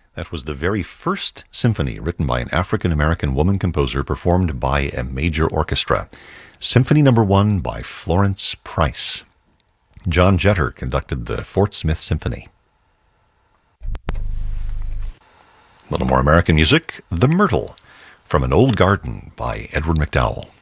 That was the very first symphony written by an African-American woman composer performed by a major orchestra. Symphony No. 1 by Florence Price. John Jetter conducted the Fort Smith Symphony. A little more American music, The Myrtle, from an Old Garden by Edward MacDowell.